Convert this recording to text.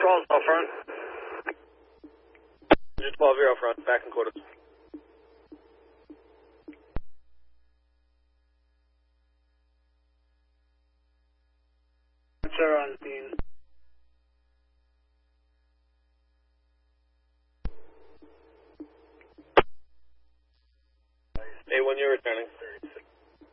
12 out front. 12 0 front, back in quarters. Sir on scene. A1, you're returning.